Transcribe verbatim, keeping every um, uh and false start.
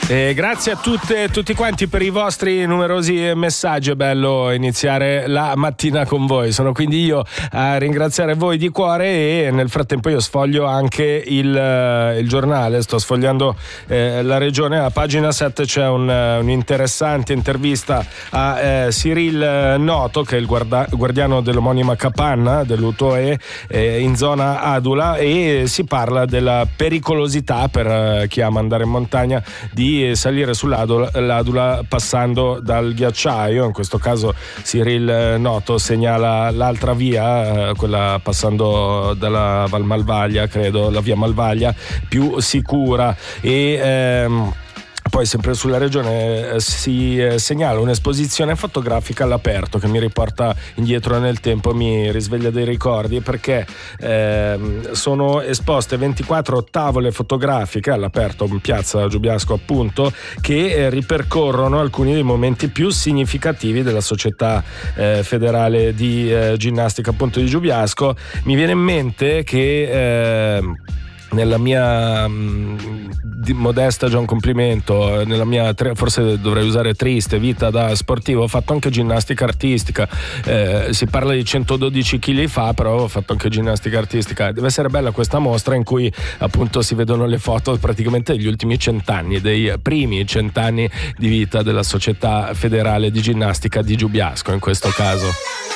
E grazie a tutte e tutti quanti per i vostri numerosi messaggi. È bello iniziare la mattina con voi. Sono quindi io a ringraziare voi di cuore e nel frattempo io sfoglio anche il, il giornale. Sto sfogliando eh, la Regione. A pagina sette c'è un, un'interessante intervista a eh, Cyril Noto, che è il guarda, guardiano dell'omonima capanna dell'U T O E eh, in zona Adula, e si parla della pericolosità per eh, chi ama andare in montagna di salire sull'Adula l'Adula passando dal ghiacciaio. In questo caso Cyril Noto segnala l'altra via, quella passando dalla Val Malvaglia, credo, la via Malvaglia, più sicura. E ehm, poi sempre sulla Regione eh, si eh, segnala un'esposizione fotografica all'aperto che mi riporta indietro nel tempo, mi risveglia dei ricordi, perché eh, sono esposte ventiquattro tavole fotografiche all'aperto in piazza Giubiasco, appunto, che eh, ripercorrono alcuni dei momenti più significativi della Società eh, Federale di eh, Ginnastica, appunto, di Giubiasco. Mi viene in mente che eh, nella mia mh, modesta, già un complimento, nella mia, forse dovrei usare triste, vita da sportivo, ho fatto anche ginnastica artistica. Eh, si parla di centododici chili fa, però ho fatto anche ginnastica artistica. Deve essere bella questa mostra in cui appunto si vedono le foto praticamente degli ultimi cent'anni, dei primi cent'anni di vita della Società Federale di Ginnastica di Giubiasco in questo caso.